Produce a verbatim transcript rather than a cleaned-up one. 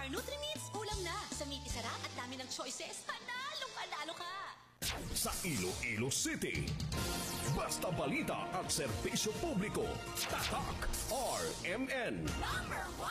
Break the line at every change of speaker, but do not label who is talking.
Star Nutri-Mix, ulam na. Sa Miki Sarap at dami ng choices, panalong panalo ka.
Sa Iloilo City, basta balita at serbisyo publiko, Tatak R M N.
Number one.